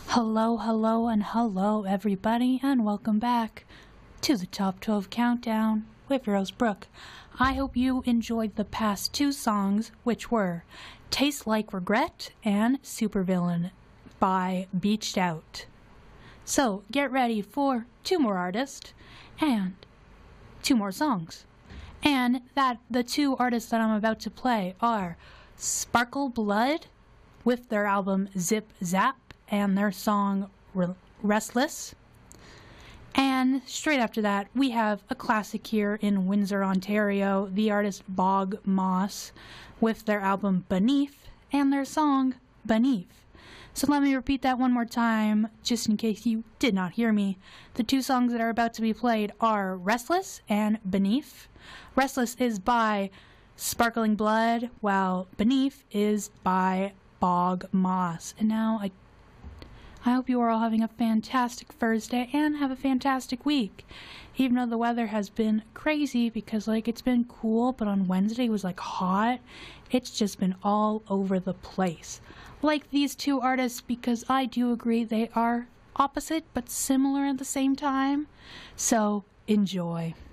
Hello, and hello, everybody, and welcome back to the Top 12 Countdown with Rose Brooke. I hope you enjoyed the past two songs, which were Taste Like Regret and Supervillain by Beached Out. So, get ready for two more artists and two more songs. And the two artists that I'm about to play are Sparkle Blood with their album Zip Zap and their song Restless. And straight after that, we have a classic here in Windsor, Ontario, the artist Bog Moss with their album Beneath and their song Beneath. So let me repeat that one more time, just in case you did not hear me. The two songs that are about to be played are Restless and Beneath. Restless is by Sparkling Blood, while Beneath is by Bog Moss. And now I hope you are all having a fantastic Thursday and have a fantastic week. Even though the weather has been crazy because it's been cool, but on Wednesday it was hot. It's just been all over the place. Like these two artists, because I do agree they are opposite but similar at the same time. So enjoy.